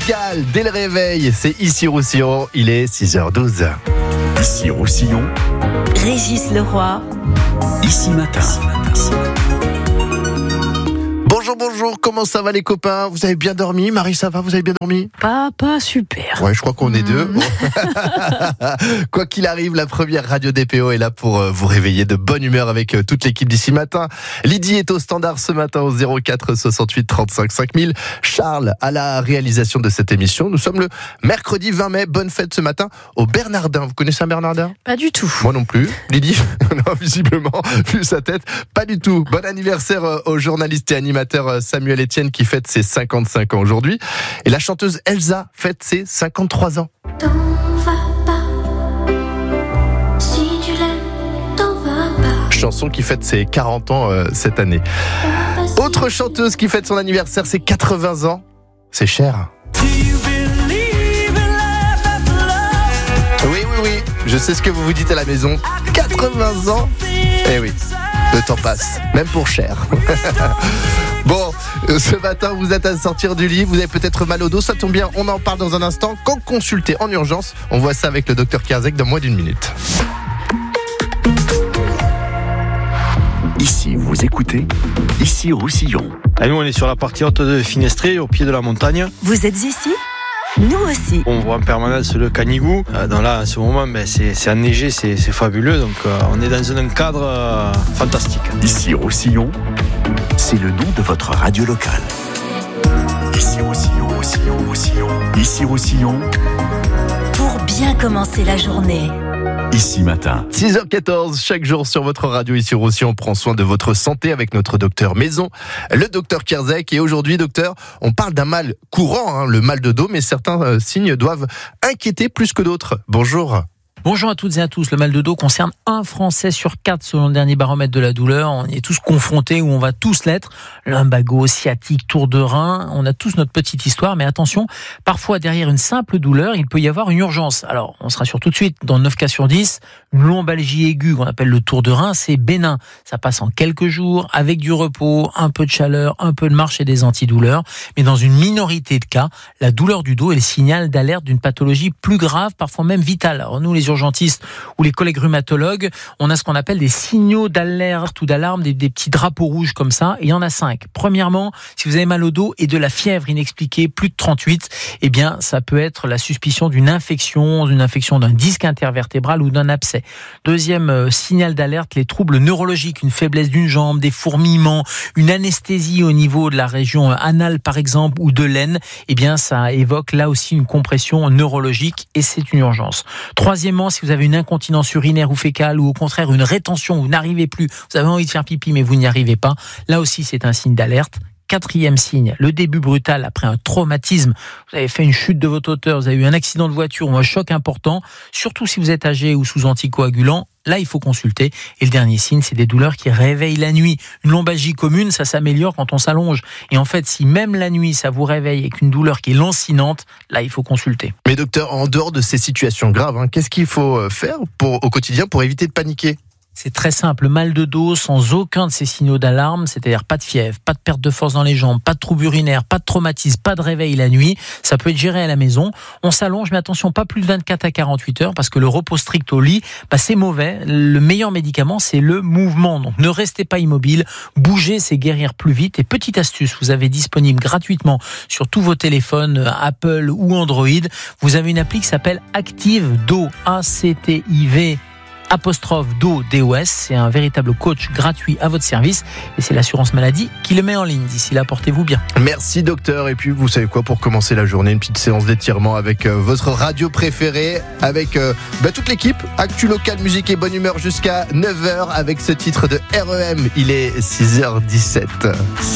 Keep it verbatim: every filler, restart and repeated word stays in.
Pascal, dès le réveil, c'est ici Roussillon, il est six heures douze. Ici Roussillon, Régis Leroy, ici matin. Bonjour, bonjour, comment ça va les copains? Vous avez bien dormi? Marie, ça va? Vous avez bien dormi? pas, pas super. Ouais, je crois qu'on est deux. Mmh. Bon. Quoi qu'il arrive, la première radio D P O est là pour euh, vous réveiller de bonne humeur avec euh, toute l'équipe d'ici matin. Lydie est au standard ce matin au zéro quatre soixante-huit trente-cinq cinq mille. Charles à la réalisation de cette émission. Nous sommes le mercredi vingt mai. Bonne fête ce matin au Bernardin. Vous connaissez un Bernardin? Pas du tout. Moi non plus. Lydie, non, visiblement, vu sa tête, pas du tout. Bon anniversaire euh, au journaliste et animateur euh, Samuel Etienne qui fête ses cinquante-cinq ans aujourd'hui. Et la chanteuse Elsa fête ses cinquante-trois ans. T'en vas pas. Si tu l'aimes, t'en vas pas. Chanson qui fête ses quarante ans euh, cette année. Autre chanteuse qui fête son anniversaire, c'est quatre-vingts ans. C'est Cher. Oui, oui, oui. Je sais ce que vous vous dites à la maison. quatre-vingts ans. Eh oui, le temps passe. Même pour Cher. Bon, ce matin, vous êtes à sortir du lit, vous avez peut-être mal au dos, ça tombe bien, on en parle dans un instant. Quand consulter en urgence, on voit ça avec le docteur Kierzek dans moins d'une minute. Ici, vous écoutez, ici Roussillon. Et nous, on est sur la partie haute de Finestré, au pied de la montagne. Vous êtes ici? Nous aussi. On voit en permanence le Canigou. Euh, donc là, en ce moment, ben, c'est, c'est enneigé, c'est, c'est fabuleux. Donc, euh, on est dans un cadre euh, fantastique. Ici Roussillon, c'est le nom de votre radio locale. Ici Roussillon, Roussillon, Roussillon. Ici Roussillon, Pour bien commencer la journée. ici matin. six heures quatorze, chaque jour sur votre radio ici au Roussillon, on prend soin de votre santé avec notre docteur maison, le docteur Kierzek. Et aujourd'hui, docteur, on parle d'un mal courant, hein, le mal de dos, mais certains euh, signes doivent inquiéter plus que d'autres. Bonjour. Bonjour à toutes et à tous. Le mal de dos concerne un Français sur quatre selon le dernier baromètre de la douleur. On y est tous confrontés, ou on va tous l'être. Lumbago, sciatique, tour de rein. On a tous notre petite histoire, mais attention, parfois derrière une simple douleur, il peut y avoir une urgence. Alors, on se rassure tout de suite. Dans neuf cas sur dix, une lombalgie aiguë qu'on appelle le tour de rein, c'est bénin. Ça passe en quelques jours, avec du repos, un peu de chaleur, un peu de marche et des antidouleurs. Mais dans une minorité de cas, la douleur du dos est le signal d'alerte d'une pathologie plus grave, parfois même vitale. Alors nous, les urgentistes ou les collègues rhumatologues, on a ce qu'on appelle des signaux d'alerte ou d'alarme, des, des petits drapeaux rouges comme ça, et il y en a cinq. Premièrement, si vous avez mal au dos et de la fièvre inexpliquée, plus de trente-huit, eh bien, ça peut être la suspicion d'une infection, d'une infection d'un disque intervertébral ou d'un abcès. Deuxième euh, signal d'alerte, les troubles neurologiques, une faiblesse d'une jambe, des fourmillements, une anesthésie au niveau de la région anale par exemple, ou de l'aine, eh bien, ça évoque là aussi une compression neurologique et c'est une urgence. Troisièmement, si vous avez une incontinence urinaire ou fécale ou au contraire une rétention, vous n'arrivez plus, vous avez envie de faire pipi mais vous n'y arrivez pas, là aussi c'est un signe d'alerte. Quatrième signe, le début brutal après un traumatisme. Vous avez fait une chute de votre hauteur, vous avez eu un accident de voiture ou un choc important, surtout si vous êtes âgé ou sous anticoagulant. Là, il faut consulter. Et le dernier signe, c'est des douleurs qui réveillent la nuit. Une lombalgie commune, ça s'améliore quand on s'allonge. Et en fait, si même la nuit, ça vous réveille avec une douleur qui est lancinante, là, il faut consulter. Mais docteur, en dehors de ces situations graves, hein, qu'est-ce qu'il faut faire pour, au quotidien pour éviter de paniquer? C'est très simple, mal de dos sans aucun de ces signaux d'alarme, c'est-à-dire pas de fièvre, pas de perte de force dans les jambes, pas de troubles urinaires, pas de traumatisme, pas de réveil la nuit. Ça peut être géré à la maison. On s'allonge, mais attention, pas plus de vingt-quatre à quarante-huit heures parce que le repos strict au lit, bah, c'est mauvais. Le meilleur médicament, c'est le mouvement. Donc ne restez pas immobile, bougez, c'est guérir plus vite. Et petite astuce, vous avez disponible gratuitement sur tous vos téléphones Apple ou Android, vous avez une appli qui s'appelle Active Do, A C T I V apostrophe do D O S, c'est un véritable coach gratuit à votre service et c'est l'assurance maladie qui le met en ligne. D'ici là, portez-vous bien. Merci docteur, et puis vous savez quoi, pour commencer la journée, une petite séance d'étirement avec euh, votre radio préférée, avec euh, bah, toute l'équipe, Actu Local, musique et bonne humeur jusqu'à neuf heures avec ce titre de R E M, il est six heures dix-sept.